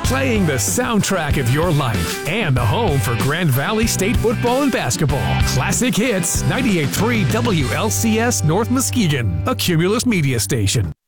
Playing the soundtrack of your life and the home for Grand Valley State football and basketball. Classic Hits, 98.3 WLCS North Muskegon, a Cumulus media station.